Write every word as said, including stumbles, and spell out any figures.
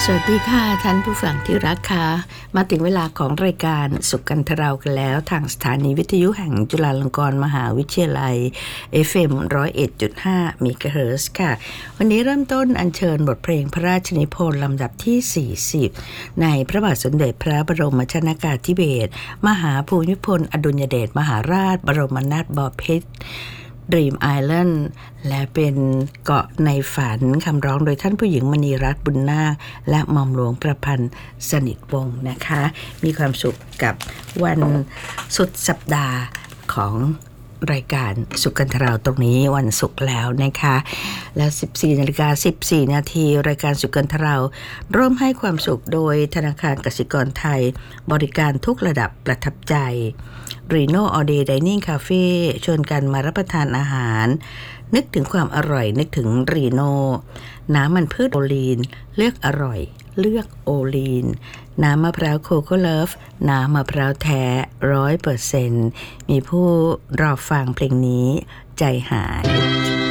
สวัสดีค่ะท่านผู้ฟังที่รักค่ะมาถึงเวลาของรายการสุขกันทเรากันแล้วทางสถานีวิทยุแห่งจุฬาลงกรณ์มหาวิทยาลัย เอฟ เอ็ม หนึ่งศูนย์เอ็ดจุดห้า เมกะเฮิรตซ์ค่ะวันนี้เริ่มต้นอัญเชิญบทเพลงพระราชนิพนธ์ลำดับที่สี่สิบในพระบาทสมเด็จพระบรมชนกาธิเบศรมหาภูมิพลอดุลยเดชมหาราชบรมนาถบพิตรDream Island และเป็นเกาะในฝันคำร้องโดยท่านผู้หญิงมณีรัตน์บุญนาคและหม่อมหลวงประพันธ์สนิทวงศ์นะคะมีความสุขกับวันสุดสัปดาห์ของรายการสุขกันทราตรงนี้วันศุกร์แล้วนะคะและ สิบสี่นาฬิกาสิบสี่นาทีรายการสุขกันทราร่วมให้ความสุขโดยธนาคารกสิกรไทยบริการทุกระดับประทับใจReno All Day Dining Cafe ชวนกันมารับประทานอาหารนึกถึงความอร่อยนึกถึง Reno น้ำมันพืชโอลีนเลือกอร่อยเลือกโอลีนน้ำมะพร้าวโคโค่เลิฟน้ำมะพร้าวแท้ ร้อยเปอร์เซ็นต์ มีผู้รอฟังเพลงนี้ใจหาย